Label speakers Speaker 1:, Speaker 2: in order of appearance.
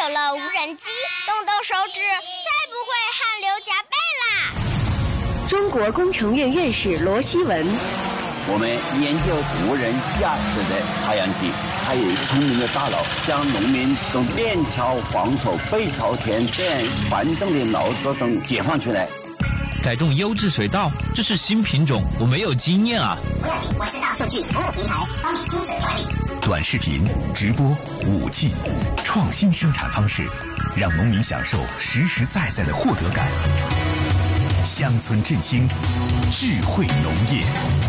Speaker 1: 有了无人机，动动手指，再不会汗流浃背啦。
Speaker 2: 中国工程院院士罗希文，
Speaker 3: 我们研究无人驾驶的插秧机，它有聪明的大脑，将农民从面朝黄土背朝天这样繁重的劳作中解放出来。
Speaker 4: 改种优质水稻，这是新品种，我没有经验啊。
Speaker 5: 不要紧，我是大数据服务平台，帮你精准管理。
Speaker 6: 短视频、直播、武器，创新生产方式，让农民享受实实在在的获得感。乡村振兴，智慧农业。